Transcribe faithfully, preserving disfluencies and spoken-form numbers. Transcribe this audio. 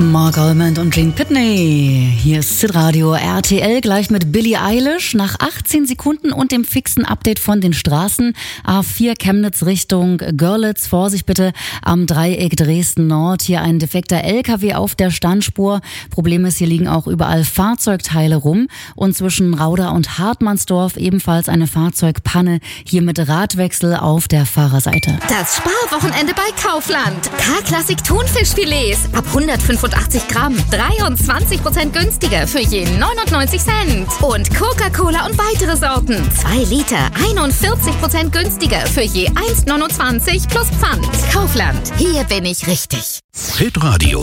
Mark Almond und Gene Pitney. Hier ist Hitradio R T L gleich mit Billie Eilish nach achtzehn Sekunden und dem fixen Update von den Straßen. A vier Chemnitz Richtung Görlitz. Vorsicht bitte am Dreieck Dresden Nord. Hier ein defekter L K W auf der Standspur. Problem ist, hier liegen auch überall Fahrzeugteile rum. Und zwischen Rauda und Hartmannsdorf ebenfalls eine Fahrzeugpanne. Hier mit Radwechsel auf der Fahrerseite. Das Sparwochenende bei Kaufland. K-Klassik Thunfischfilets ab hundertfünfundachtzig Gramm, dreiundzwanzig Prozent günstiger für je neunundneunzig Cent. Und Coca-Cola und weitere Sorten, zwei Liter, einundvierzig Prozent günstiger für je eins Komma neunundzwanzig plus Pfand. Kaufland, hier bin ich richtig. Hitradio.